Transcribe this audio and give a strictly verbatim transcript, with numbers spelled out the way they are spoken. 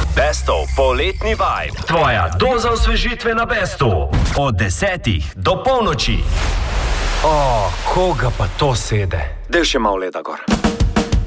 Bestov poletni vibe. Tvoja doza osvežitve na Bestu. Od desetih do polnoči. O, koga pa to sede? Del še malo leda gor.